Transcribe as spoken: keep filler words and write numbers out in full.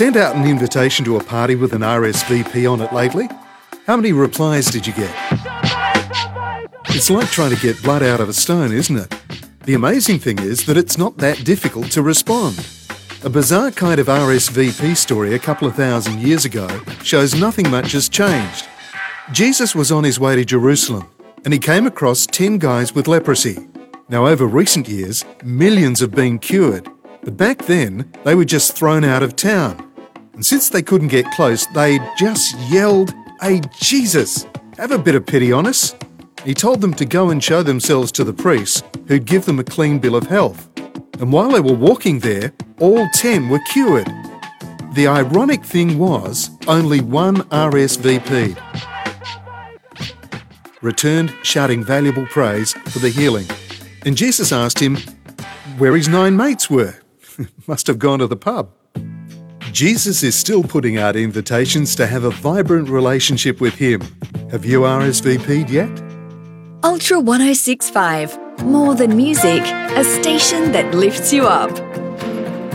sent out an invitation to a party with an R S V P on it lately? How many replies did you get? It's like trying to get blood out of a stone, isn't it? The amazing thing is that it's not that difficult to respond. A bizarre kind of R S V P story a couple of thousand years ago shows nothing much has changed. Jesus was on his way to Jerusalem and he came across ten guys with leprosy. Now, over recent years, millions have been cured, but back then, they were just thrown out of town. And since they couldn't get close, they just yelled, "Hey, Jesus, have a bit of pity on us." He told them to go and show themselves to the priests, who'd give them a clean bill of health. And while they were walking there, all ten were cured. The ironic thing was, only one R S V P returned shouting valuable praise for the healing. And Jesus asked him where his nine mates were. Must have gone to the pub. Jesus is still putting out invitations to have a vibrant relationship with him. Have you R S V P'd yet? Ultra one oh six point five. More than music, a station that lifts you up.